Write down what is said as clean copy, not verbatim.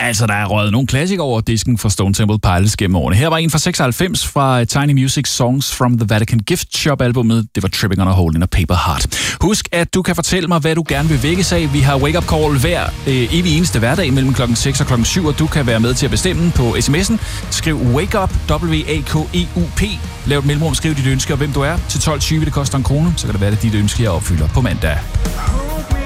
Altså, der er røget nogle klassikere over disken fra Stone Temple Pilots gennem årene. Her var en fra 96 fra Tiny Music Songs from the Vatican Gift Shop-albummet. Det var Tripping on a Hole in a Paper Heart. Husk, at du kan fortælle mig, hvad du gerne vil vækkes af. Vi har Wake Up Call hver evig eneste hverdag mellem klokken 6 og klokken 7, og du kan være med til at bestemme på sms'en. Skriv Wake Up, W-A-K-E-U-P. Lav et mellemrum, skriv dit ønske og hvem du er. Til 12.20, det koster 1 krone. Så kan det være, at dit ønske jeg opfylder på mandag.